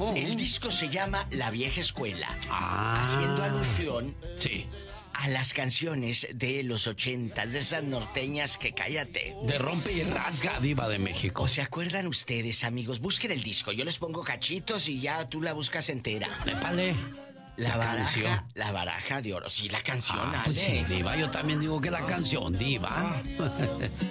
No. El disco se llama La Vieja Escuela. Ah. Haciendo alusión Sí. a las canciones de los 80s, de esas norteñas que cállate. De Rompe y Rasga, Diva de México. ¿O se acuerdan ustedes, amigos? Busquen el disco, yo les pongo cachitos y ya tú la buscas entera. Épale. La baraja de oro. Sí, la canción, Pues sí, Alex. Diva, yo también digo que la canción, Diva.